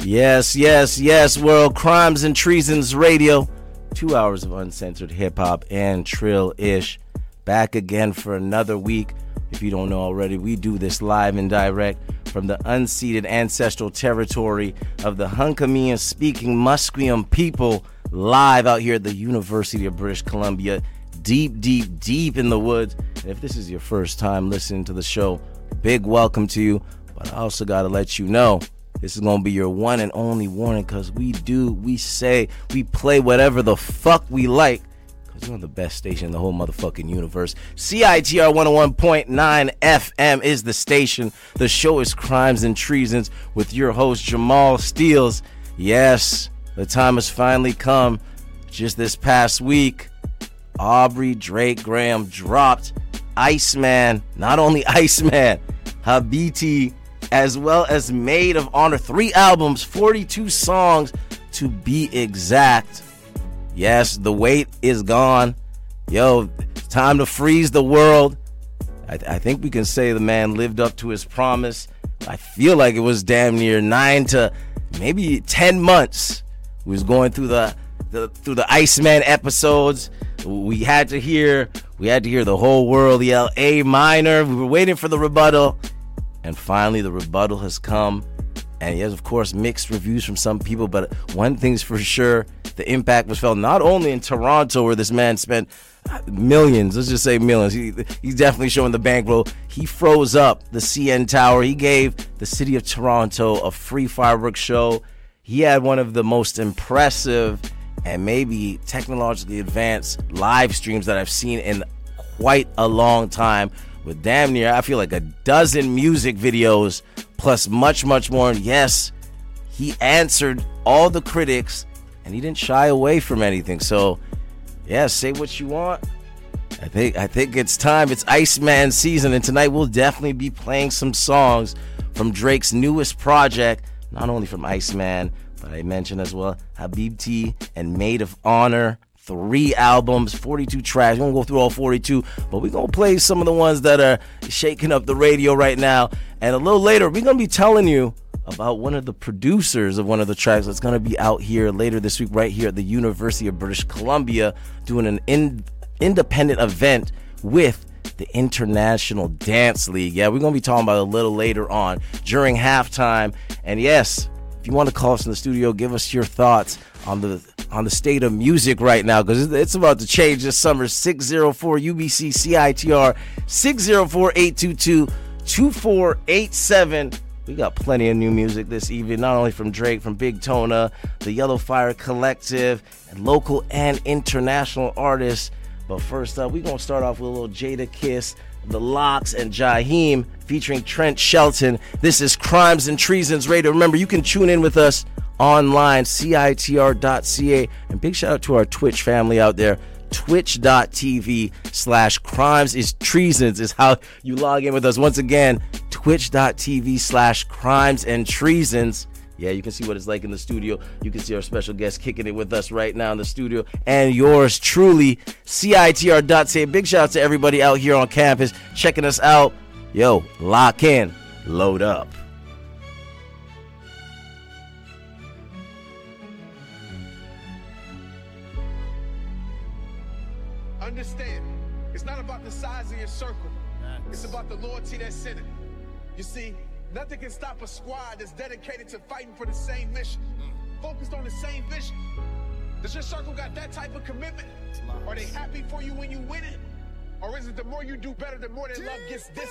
Yes, yes, yes, world. Crimes and Treasons Radio. 2 hours of uncensored hip-hop and trill-ish. Back again for another week. If you don't know already, we do this live and direct from the unceded ancestral territory of the Hunkaminam-speaking Musqueam people, live out here at the University of British Columbia, deep, deep, deep in the woods. And if this is your first time listening to the show, big welcome to you. But I also got to let you know, this is going to be your one and only warning, because we play whatever the fuck we like, because we're the best station in the whole motherfucking universe. CITR 101.9 FM is the station. The show is Crimes and Treasons with your host, Jamal Steels. Yes, the time has finally come. Just this past week, Aubrey Drake Graham dropped Iceman. Not only Iceman, Habiti, as well as Maid of Honor. 3 albums, 42 songs to be exact. Yes, the wait is gone. Yo, it's time to freeze the world. I think we can say the man lived up to his promise. I feel like it was damn near 9 to maybe 10 months. We was going through the Iceman episodes. We had to hear the whole world yell A minor. We were waiting for the rebuttal. And finally, the rebuttal has come. And yes, of course, mixed reviews from some people. But one thing's for sure, the impact was felt not only in Toronto, where this man spent millions, let's just say millions. He's definitely showing the bankroll. He froze up the CN Tower. He gave the city of Toronto a free fireworks show. He had one of the most impressive and maybe technologically advanced live streams that I've seen in quite a long time, with damn near, I feel like, a dozen music videos, plus much, much more. And yes, he answered all the critics, and he didn't shy away from anything. So, yeah, say what you want. I think it's time. It's Iceman season, and tonight we'll definitely be playing some songs from Drake's newest project, not only from Iceman, but I mentioned as well Habibti and Maid of Honor. 3 albums, 42 tracks. We won't go through all 42, but we're going to play some of the ones that are shaking up the radio right now. And a little later, we're going to be telling you about one of the producers of one of the tracks that's going to be out here later this week, right here at the University of British Columbia, doing an independent event with the International Dance League. Yeah, we're going to be talking about it a little later on during halftime. And yes, if you want to call us in the studio, give us your thoughts on the state of music right now, because it's about to change this summer. 604 UBC CITR 604-822-2487. We got plenty of new music this evening, not only from Drake, from Big Tona, the Yellow Fire Collective, and local and international artists. But first up, we're going to start off with a little Jada Kiss, The Lox, and Jaheim featuring Trent Shelton. This is Crimes and Treasons Radio. Remember, you can tune in with us online, CITR.ca. And big shout out to our Twitch family out there. Twitch.tv/crimes is treasons is how you log in with us. Once again, Twitch.tv/crimes and treasons. Yeah, you can see what it's like in the studio. You can see our special guest kicking it with us right now in the studio. And yours truly, CITR.ca. Big shout out to everybody out here on campus checking us out. Yo, lock in, load up. Understand, it's not about the size of your circle. It's about the loyalty that's in it. You see, nothing can stop a squad that's dedicated to fighting for the same mission, focused on the same vision. Does your circle got that type of commitment? Are they happy for you when you win it? Or is it the more you do better, the more their love gets distant?